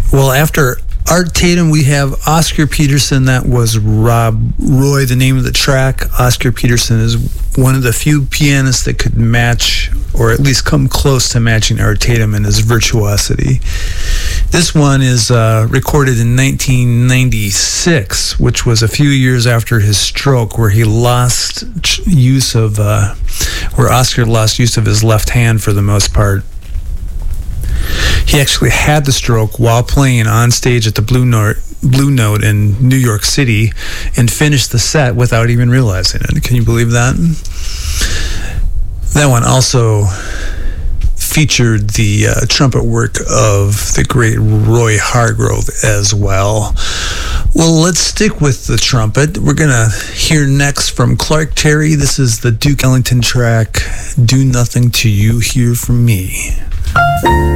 Well, after Art Tatum, we have Oscar Peterson. That was Rob Roy, the name of the track. Oscar Peterson is one of the few pianists that could match, or at least come close to matching, Art Tatum in his virtuosity. This one is recorded in 1996, which was a few years after his stroke, where he lost use of, where Oscar lost use of his left hand for the most part. He actually had the stroke while playing on stage at the Blue Note in New York City and finished the set without even realizing it. Can you believe that? That one also featured the trumpet work of the great Roy Hargrove as well. Well, let's stick with the trumpet. We're going to hear next from Clark Terry. This is the Duke Ellington track, Do Nothing Till You Hear From Me.